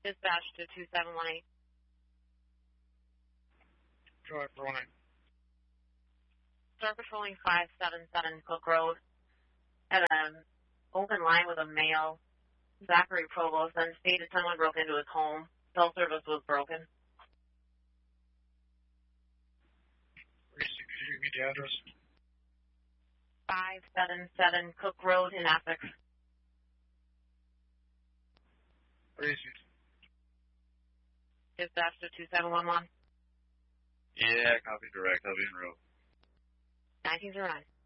Dispatch to 2718. Drive running. Start patrolling 577 Cook Road at an open line with a male, Zachary Provost, then stated someone broke into his home. Cell service was broken. Could you give me the address? 577 Cook Road in Essex. Received. Dispatch to 2711. Yeah, copy direct. I'll be en route. 1909.